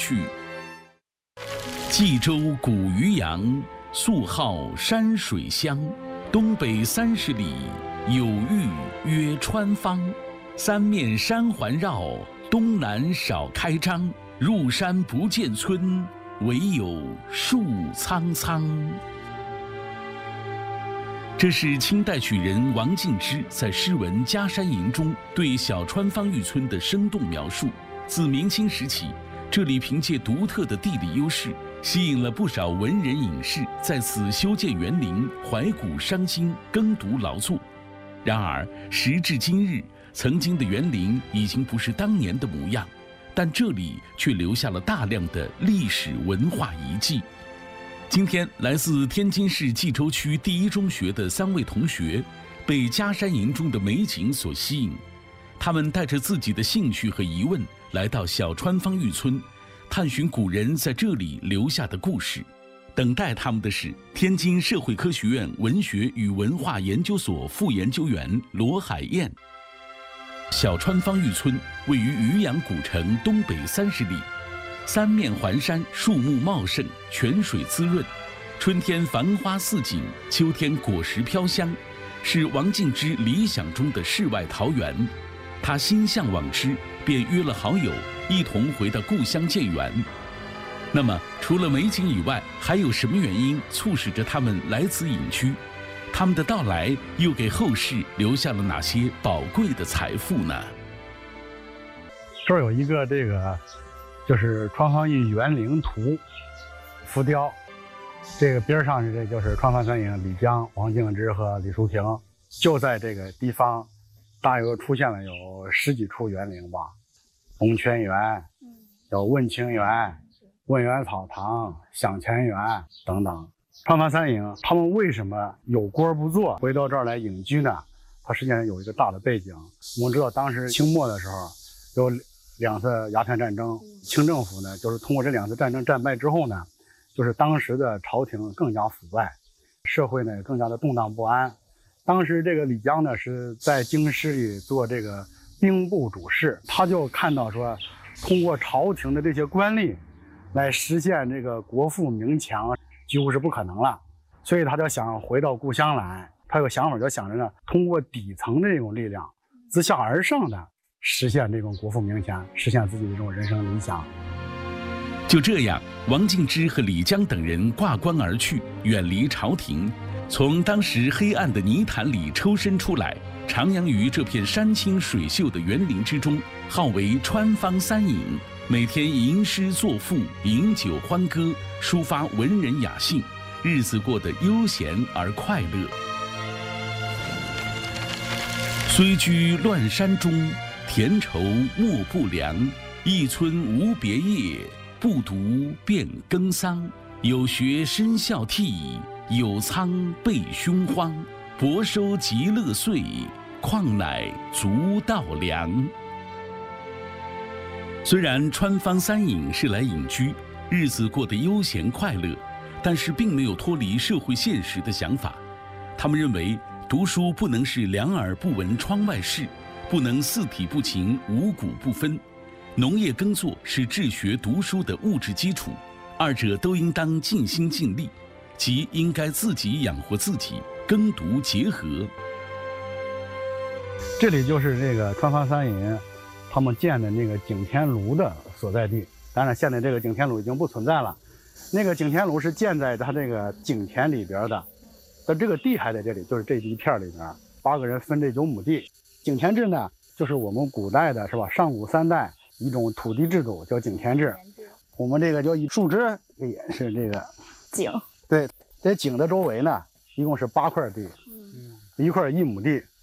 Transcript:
去。冀州古渔阳，素号山水乡。东北30里，有域曰川芳。三面山环绕，东南少开张。入山不见村，唯有树苍苍。这是清代曲人王敬之在诗文《家山吟》中对小川芳峪村的生动描述。自明清时起，这里凭借独特的地理优势，吸引了不少文人隐士在此修建园林、怀古伤今、耕读劳作。然而，时至今日，曾经的园林已经不是当年的模样，但这里却留下了大量的历史文化遗迹。今天，来自天津市冀州区第一中学的3位同学，被《家山吟》中的美景所吸引。他们带着自己的兴趣和疑问，来到小川芳峪村，探寻古人在这里留下的故事。等待他们的是天津社会科学院文学与文化研究所副研究员罗海燕。小川芳峪村位于渔阳古城东北30里，三面环山，树木茂盛，泉水滋润，春天繁花似锦，秋天果实飘香，是王敬之理想中的世外桃源。他心向往之，便约了好友一同回到故乡建园。那么，除了美景以外，还有什么原因促使着他们来此隐居？他们的到来又给后世留下了哪些宝贵的财富呢？ 这儿有一个就是川芳峪园林图浮雕，这个边上这就是川芳三影李江、王敬之和李叔平，就在这个地方，大约出现了有10几处园林吧，龙泉园，有问清园、问园草堂、享前园等等。川芳三影他们为什么有锅不做，回到这儿来隐居呢？它实际上有一个大的背景。我们知道当时清末的时候有2次鸦片战争，清政府呢就是通过这2次战争战败之后呢，就是当时的朝廷更加腐败，社会呢更加的动荡不安。当时这个李江呢是在京师里做这个兵部主事，他就看到说，通过朝廷的这些官吏来实现这个国富民强几乎是不可能了，所以他就想回到故乡来。他有个想法，就想着呢，通过底层的这种力量，自下而上的实现这种国富民强，实现自己的这种人生理想。 就这样，王敬之和李江等人挂冠而去，远离朝廷，从当时黑暗的泥潭里抽身出来，徜徉于这片山清水秀的园林之中，号为川芳三影。每天吟诗作赋，饮酒欢歌，抒发文人雅兴，日子过得悠闲而快乐。虽居乱山中，田畴莫不良。一村无别业，不独便耕桑。有学生孝悌，有仓备凶荒。薄收极乐岁，况乃足稻粮。虽然川芳三影是来隐居，日子过得悠闲快乐，但是并没有脱离社会现实的想法。他们认为，读书不能是两耳不闻窗外事，不能四体不勤，五谷不分。农业耕作是治学读书的物质基础，二者都应当尽心尽力，即应该自己养活自己，耕读结合。 这里就是这个川芳三影他们建的那个景天炉的所在地。当然现在这个景天炉已经不存在了，那个景天炉是建在它这个景田里边的，但这个地还在这里，就是这一片里边，8个人分这9亩地。景田制呢，就是我们古代的是吧，上古3代一种土地制度，叫景田制。我们这个叫一树枝也是这个景， 对，在景的周围呢，一共是8块地，1块1亩地，